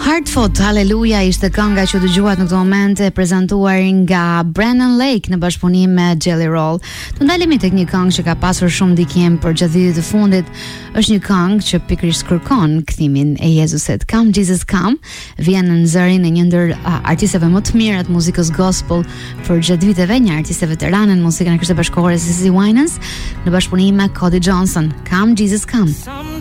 Heartfelt, Hallelujah ishte kënga që dëgjuat në këtë moment e prezantuar nga Brennan Lake në bashkëpunim me Jelly Roll. Të ndalemi tek një këngë që ka pasur shumë ndikim për gjatë vitit të fundit. Është një këngë që pikërisht kërkon kthimin e Jezusit. Come Jesus Come vjen në zërin e një ndër artistëve më të mirë të muzikës gospel për gjatë viteve, një artiste veterane në muzikën e Krishtit Bashkëkohore, CeCe Winans, në bashkëpunim me Cody Johnson. Come Jesus Come.